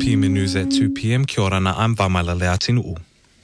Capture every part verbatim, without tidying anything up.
P M N News at two p.m. Kia ora na, I'm Vamaila Leatinu'u.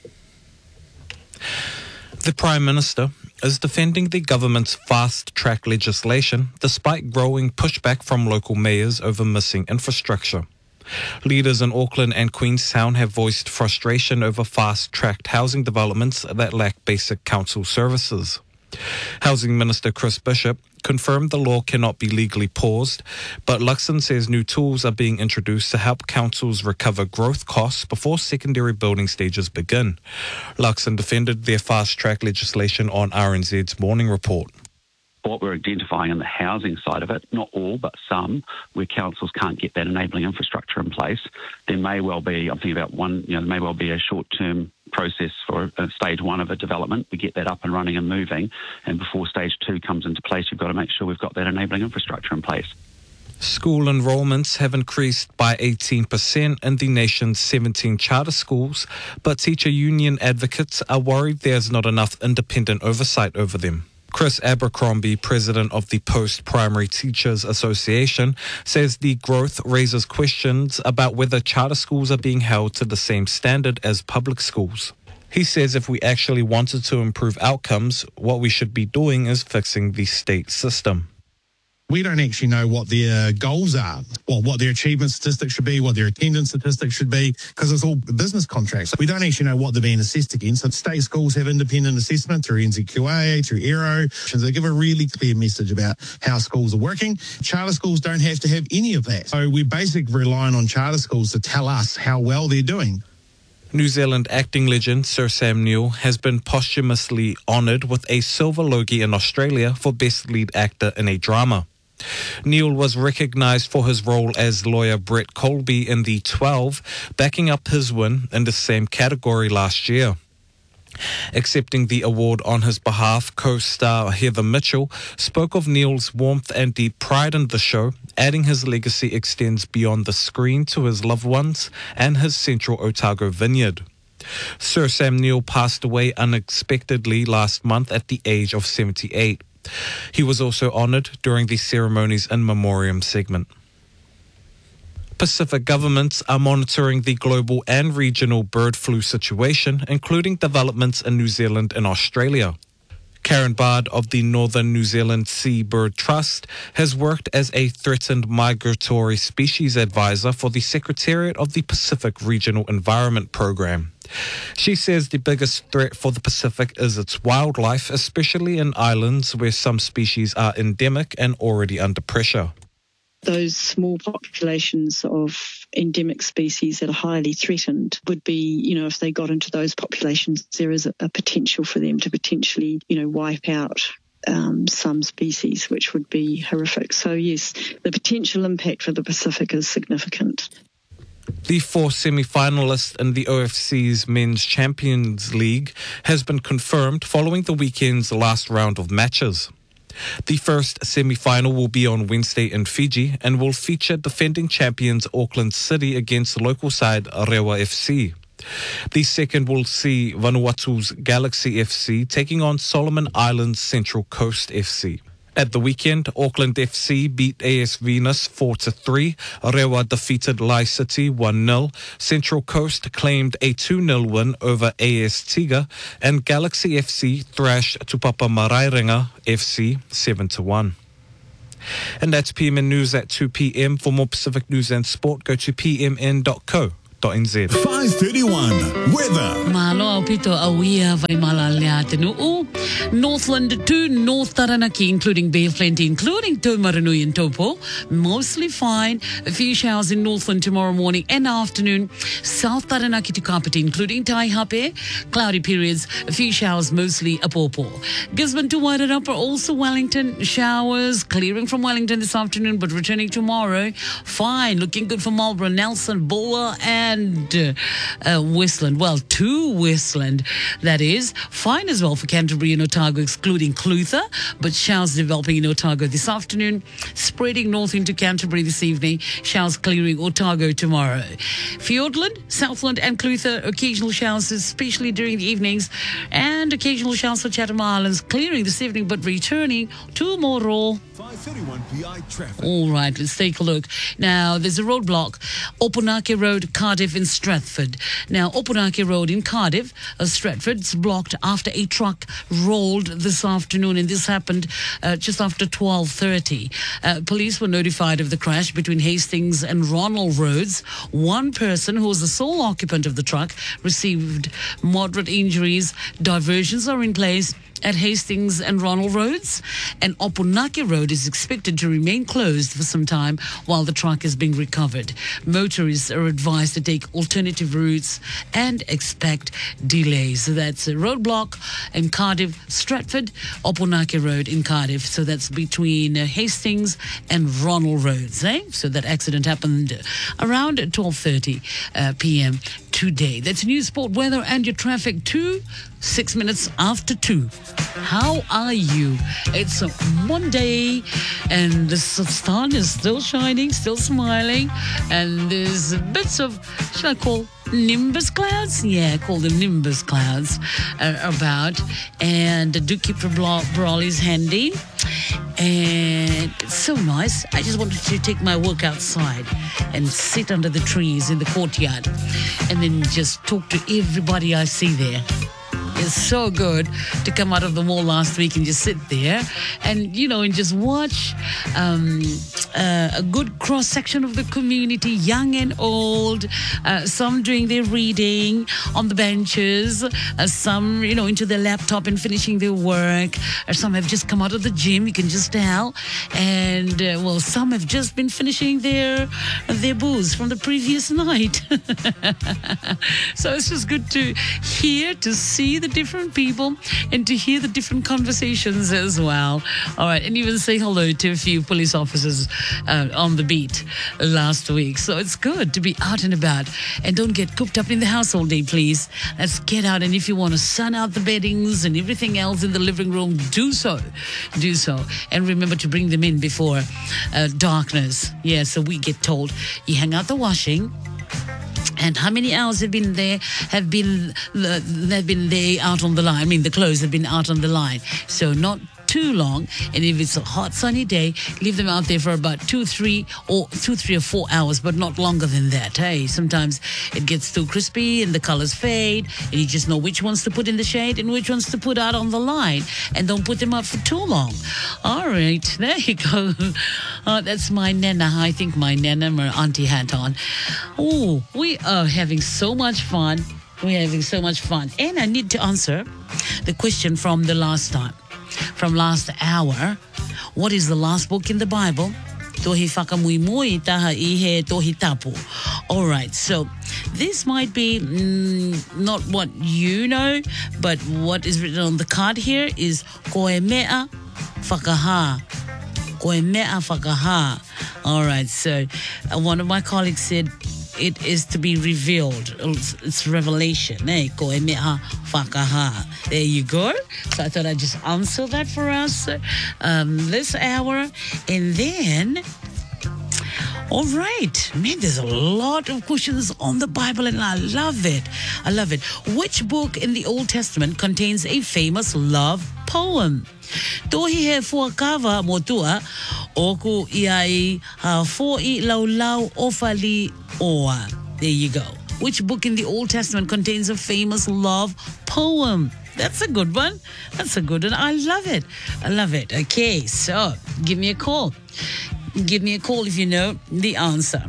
The Prime Minister is defending the government's fast-track legislation despite growing pushback from local mayors over missing infrastructure. Leaders in Auckland and Queenstown have voiced frustration over fast-tracked housing developments that lack basic council services. Housing Minister Chris Bishop confirmed the law cannot be legally paused, but Luxon says new tools are being introduced to help councils recover growth costs before secondary building stages begin. Luxon defended their fast-track legislation on R N Z's Morning Report. What we're identifying in the housing side of it, not all, but some, where councils can't get that enabling infrastructure in place, there may well be, I'm thinking about one, you know, there may well be a short-term process for uh, stage one of a development. We get that up and running and moving, and before stage two comes into place, we've got to make sure we've got that enabling infrastructure in place. School enrolments have increased by eighteen percent in the nation's seventeen charter schools, but teacher union advocates are worried there's not enough independent oversight over them. Chris Abercrombie, president of the Post-Primary Teachers Association, says the growth raises questions about whether charter schools are being held to the same standard as public schools. He says if we actually wanted to improve outcomes, what we should be doing is fixing the state system. We don't actually know what their goals are, well, what their achievement statistics should be, what their attendance statistics should be, because it's all business contracts. We don't actually know what they're being assessed against. So state schools have independent assessment through N Z Q A, through Aero. They give a really clear message about how schools are working. Charter schools don't have to have any of that. So we're basically relying on charter schools to tell us how well they're doing. New Zealand acting legend Sir Sam Neill has been posthumously honoured with a Silver Logie in Australia for Best Lead Actor in a Drama. Neill was recognised for his role as lawyer Brett Colby in The twelve, backing up his win in the same category last year. Accepting the award on his behalf, co-star Heather Mitchell spoke of Neill's warmth and deep pride in the show, adding his legacy extends beyond the screen to his loved ones and his central Otago vineyard. Sir Sam Neill passed away unexpectedly last month at the age of seventy-eight. He was also honoured during the ceremony's in memoriam segment. Pacific governments are monitoring the global and regional bird flu situation, including developments in New Zealand and Australia. Karen Bard of the Northern New Zealand Seabird Trust has worked as a threatened migratory species advisor for the Secretariat of the Pacific Regional Environment Program. She says the biggest threat for the Pacific is its wildlife, especially in islands where some species are endemic and already under pressure. Those small populations of endemic species that are highly threatened would be, you know, if they got into those populations, there is a, a potential for them to potentially, you know, wipe out um, some species, which would be horrific. So, yes, the potential impact for the Pacific is significant. The fourth semi-finalist in the O F C's Men's Champions League has been confirmed following the weekend's last round of matches. The first semi-final will be on Wednesday in Fiji and will feature defending champions Auckland City against local side Rewa F C. The second will see Vanuatu's Galaxy F C taking on Solomon Islands Central Coast F C. At the weekend, Auckland F C beat A S Venus four to three, Rewa defeated Lai City one nil, Central Coast claimed a two nil win over A S Tiga, and Galaxy F C thrashed Tupapa Marairenga F C seven to one. And that's P M N News at two p.m. For more Pacific news and sport, go to p m n dot co dot n z. five thirty-one weather. Malo pito awia vai malalea tenu. Northland to North Taranaki, including Bay of Plenty, including Taumarunui and Taupo. Mostly fine. A few showers in Northland tomorrow morning and afternoon. South Taranaki to Kapiti, including Taihape. Cloudy periods. A few showers, mostly Apopo. Gisborne to Wairarapa, also Wellington. Showers clearing from Wellington this afternoon, but returning tomorrow. Fine. Looking good for Marlborough, Nelson, Bulwer, and uh, uh, Westland. Well, to Westland, that is. Fine as well for Canterbury and Otago, excluding Clutha, but showers developing in Otago this afternoon, spreading north into Canterbury this evening, showers clearing Otago tomorrow. Fiordland, Southland and Clutha, occasional showers, especially during the evenings, and occasional showers for Chatham Islands, clearing this evening, but returning to Moro. five thirty-one P I traffic. All right, let's take a look. Now, there's a roadblock, Opunake Road, Cardiff in Stratford. Now, Opunake Road in Cardiff, uh, Stratford's blocked after a truck rolled this afternoon, and this happened uh, just after twelve thirty. Uh, police were notified of the crash between Hastings and Ronald Roads. One person, who was the sole occupant of the truck, received moderate injuries. Diversions are in place at Hastings and Ronald Roads, and Opunake Road is expected to remain closed for some time while the truck is being recovered. Motorists are advised to take alternative routes and expect delays. So that's a roadblock in Cardiff, Stratford, Opunake Road in Cardiff. So that's between uh, Hastings and Ronald Roads. Eh? So that accident happened around twelve thirty uh, p.m. today. That's news, sport, weather, and your traffic too. Six minutes after two. How are you? It's a Monday, and the sun is still shining, still smiling, and there's bits of, should I call nimbus clouds? Yeah, call them nimbus clouds uh, about. And do keep your bra- brollies handy. And it's so nice. I just wanted to take my walk outside and sit under the trees in the courtyard and then just talk to everybody I see there. It's so good to come out of the mall last week and just sit there and, you know, and just watch um, uh, a good cross-section of the community, young and old, uh, some doing their reading on the benches, uh, some, you know, into their laptop and finishing their work, or some have just come out of the gym, you can just tell, and, uh, well, some have just been finishing their, their booze from the previous night. So it's just good to hear, to see the different people and to hear the different conversations as well. All right, and even say hello to a few police officers uh, on the beat last week. So it's good to be out and about, and don't get cooped up in the house all day, please. Let's get out, and if you want to sun out the beddings and everything else in the living room, do so. Do so. And remember to bring them in before uh, darkness. Yeah, so we get told you hang out the washing. And how many hours have been there? Have been uh, they've been there out on the line. I mean, the clothes have been out on the line, so not too long. And if it's a hot sunny day, leave them out there for about two, three, or two, three or four hours, but not longer than that. Hey, sometimes it gets too crispy and the colors fade, and you just know which ones to put in the shade and which ones to put out on the line, and don't put them out for too long. All right, there you go. Uh, that's my nana. I think my nana, my auntie hat on. Oh, we are having so much fun. We're having so much fun. And I need to answer the question from the last time, from last hour. What is the last book in the Bible? Tohi whakamuimui taha ihe tohi tapu. All right, so this might be mm, not what you know, but what is written on the card here is koe mea whakaha. Koe mea whakaha. All right, so uh, one of my colleagues said it is to be revealed. It's, it's revelation. Eh? Koe mea whakaha. There you go. So I thought I'd just answer that for us um, this hour. And then, all right. Man, there's a lot of questions on the Bible, and I love it. I love it. Which book in the Old Testament contains a famous love poem? Tohi he fuakawa motua oku iai ha foi lau lau ofali oa. There you go. Which book in the Old Testament contains a famous love poem? That's a good one. That's a good one. I love it. I love it. Okay, so give me a call. Give me a call if you know the answer.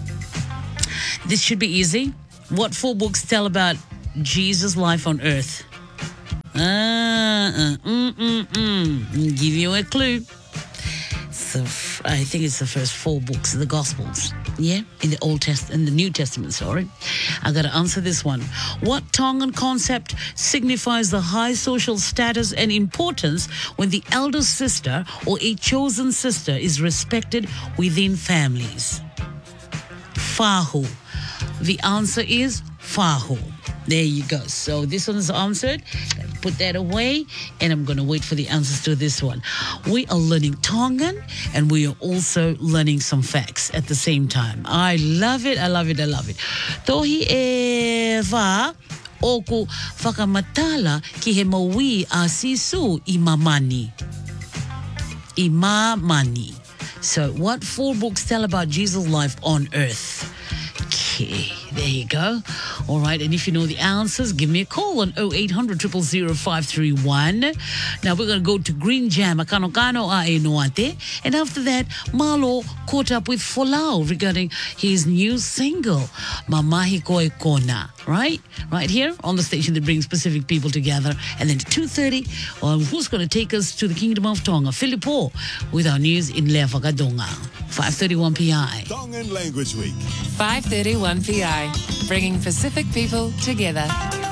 This should be easy. What four books tell about Jesus' life on earth? Ah, uh, mm, mm, mm. Give you a clue. So I think it's the first four books of the Gospels. Yeah, in the Old Testament, in the New Testament. Sorry, I got to answer this one. What Tongan concept signifies the high social status and importance when the elder sister or a chosen sister is respected within families? Fahu. The answer is fahu. There you go. So this one's answered. Put that away, and I'm going to wait for the answers to this one. We are learning Tongan, and we are also learning some facts at the same time. I love it. I love it. I love it. Tohi e wā oku whakamatala ki he maui a sisu I mamani. Imamani. So, what four books tell about Jesus' life on earth? Okay, there you go. All right, and if you know the answers, give me a call on oh eight hundred, zero zero zero, five three one. Now we're going to go to Green Jam, Akano Kano Ae Noate. And after that, Malo caught up with Folau regarding his new single, Mamahi Koe Kona. Right? Right here on the station that brings Pacific people together. And then at two thirty, um, who's going to take us to the Kingdom of Tonga? Filippo with our news in Lefagadonga. five thirty-one P I. Tongan Language Week. five thirty-one P I, bringing Pacific people together.